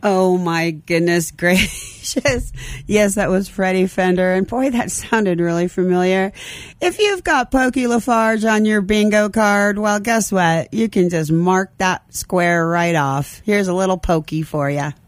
Oh, my goodness gracious. Yes, that was Freddie Fender. And boy, that sounded really familiar. If you've got Pokey Lafarge on your bingo card, well, guess what? You can just mark that square right off. Here's a little Pokey for you.